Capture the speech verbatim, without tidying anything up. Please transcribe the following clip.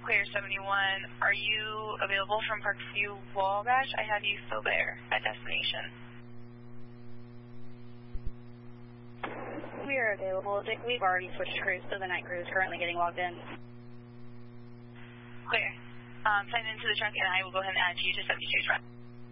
Clear seventy-one, are you available from Parkview Wabash? I have you still there at destination. We are available. We've already switched crews, so the night crew is currently getting logged in. Clear. Um, sign into the truck and I will go ahead and add you to seventy-two truck.